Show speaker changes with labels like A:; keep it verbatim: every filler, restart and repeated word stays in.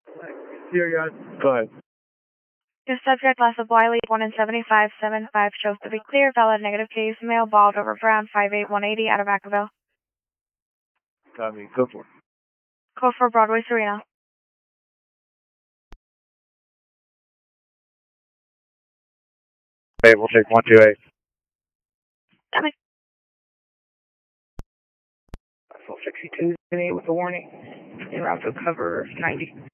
A: Here, guys. Go ahead.
B: Your subject, Lassa Wiley, one in seventy-five seventy-five, shows to be clear, valid, negative case, male, bald, over brown, five eight, one eighty, out of Vacaville.
A: Copy. Go for it.
B: Code for Broadway, Serena.
A: Hey, we'll take one two eight.
B: Damn it.
C: Full sixty-two with a warning. En route to cover ninety.